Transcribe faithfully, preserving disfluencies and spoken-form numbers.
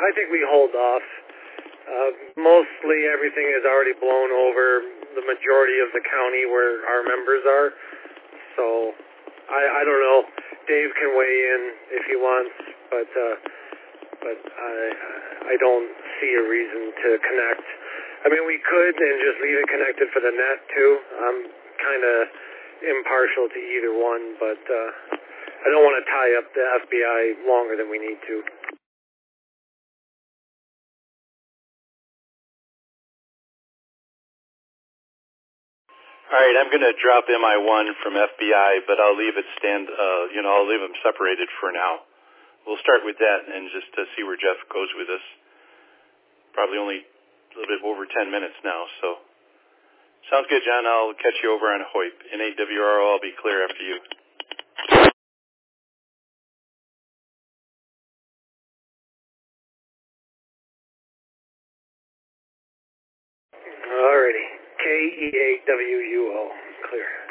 I think we hold off. Uh, mostly everything is already blown over the majority of the county where our members are. So I, I don't know. Dave can weigh in if he wants, but uh, but I I don't see a reason to connect. I mean, we could and just leave it connected for the net too. I'm kind of impartial to either one, but uh, I don't want to tie up the F B I longer than we need to. All right, I'm going to drop M I one from F B I, but I'll leave it stand, uh, you know, I'll leave them separated for now. We'll start with that and just uh, see where Jeff goes with this. Probably only a little bit over ten minutes now, so. Sounds good, John. I'll catch you over on HOIP. N A W R O, I'll be clear after you. Alrighty. K E A W U O. Clear.